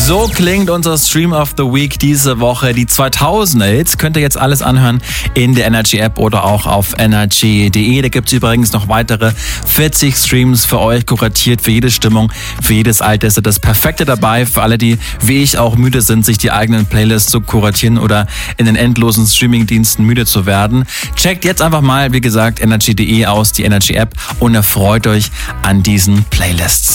So klingt unser Stream of the Week diese Woche. Die 2000er Hits könnt ihr jetzt alles anhören in der Energy App oder auch auf energy.de. Da gibt es übrigens noch weitere 40 Streams für euch, kuratiert für jede Stimmung, für jedes Alter. Ist das Perfekte dabei für alle, die wie ich auch müde sind, sich die eigenen Playlists zu kuratieren oder in den endlosen Streamingdiensten müde zu werden. Checkt jetzt einfach mal, wie gesagt, energy.de aus, die Energy App, und erfreut euch an diesen Playlists.